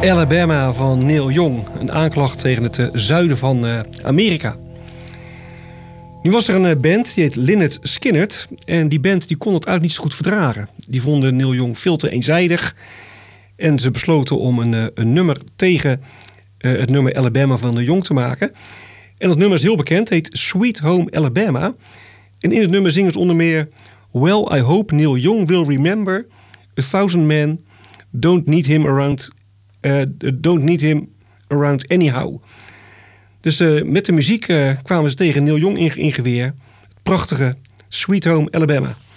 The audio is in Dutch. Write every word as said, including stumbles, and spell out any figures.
Alabama van Neil Young. Een aanklacht tegen het uh, zuiden van uh, Amerika. Nu was er een uh, band, die heet Lynyrd Skynyrd. En die band die kon het eigenlijk niet zo goed verdragen. Die vonden Neil Young veel te eenzijdig. En ze besloten om een, uh, een nummer tegen uh, het nummer Alabama van Neil Young te maken. En dat nummer is heel bekend, heet Sweet Home Alabama. En in het nummer zingen ze onder meer... Well, I hope Neil Young will remember... A thousand men don't need him around... Uh, don't need him around anyhow. Dus uh, met de muziek uh, kwamen ze tegen Neil Young in, in geweer. Het prachtige Sweet Home Alabama.